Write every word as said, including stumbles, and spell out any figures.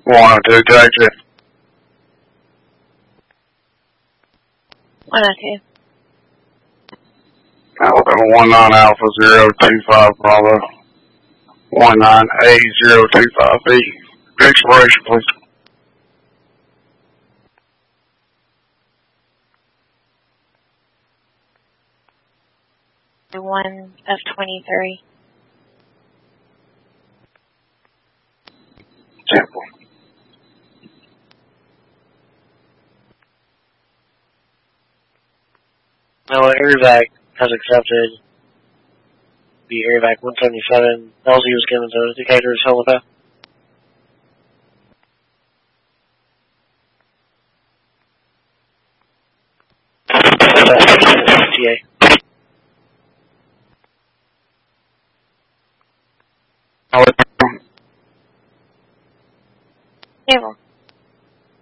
one oh two, taxi. one oh two. Alabama one nine Alpha zero two five Bravo. one nine A zero two five B. Exploration, please. one of twenty-three. Temple. No, AirVac has accepted the AirVac one seventy-seven. L Z was given to Decatur's helipad. T A. Hello. Table.